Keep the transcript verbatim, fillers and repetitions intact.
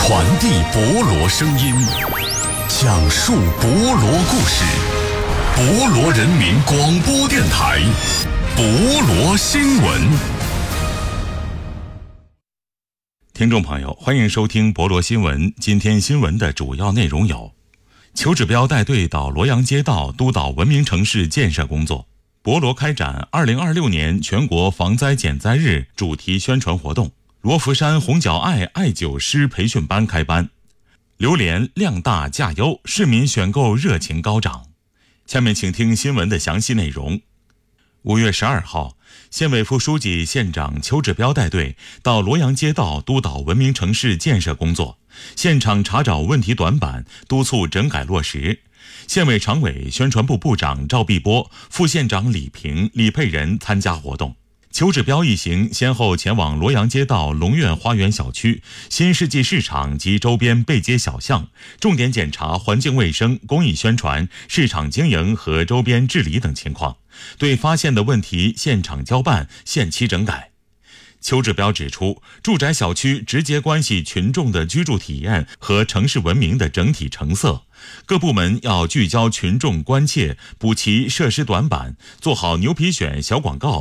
传递博罗声音，讲述博罗故事。博罗人民广播电台，博罗新闻。听众朋友，欢迎收听博罗新闻。今天新闻的主要内容有：邱志标带队到罗阳街道督导文明城市建设工作；博罗开展二零二六年全国防灾减灾日主题宣传活动；罗浮山红角爱爱灸师培训班开班；榴莲量大价优，市民选购热情高涨。下面请听新闻的详细内容。五月十二号，县委副书记、县长邱志标带队到罗阳街道督导文明城市建设工作，现场查找问题短板，督促整改落实。县委常委、宣传部部长赵碧波、副县长李平、李佩仁参加活动。邱志标一行先后前往罗阳街道龙苑花园小区、新世纪市场及周边背街小巷，重点检查环境卫生、公益宣传、市场经营和周边治理等情况，对发现的问题现场交办、限期整改。邱志标指出，住宅小区直接关系群众的居住体验和城市文明的整体成色，各部门要聚焦群众关切，补齐设施短板，做好牛皮癣小广告